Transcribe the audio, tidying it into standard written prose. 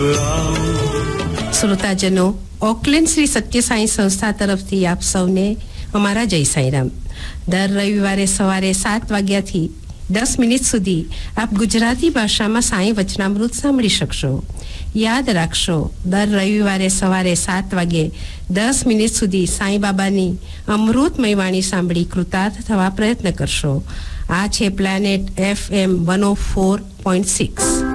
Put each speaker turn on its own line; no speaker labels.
શ્રોતાજનો, Oakland Shri સત્ય સાંઈ સંસ્થા તરફથી આપ સૌને અમારા જય સાંઈરામ. દર રવિવારે સવારે 7 વાગ્યાથી 10 મિનિટ સુધી આપ ગુજરાતી ભાષામાં સાંઈ વચનામૃત સાંભળી શકશો. યાદ રાખશો, દર રવિવારે સવારે 7 વાગે 10 મિનિટ સુધી સાંઈ બાબાની અમૃતમય વાણી સાંભળી કૃતાર્થ થવા પ્રયત્ન કરશો. આ છે પ્લેનેટ FM 104.6.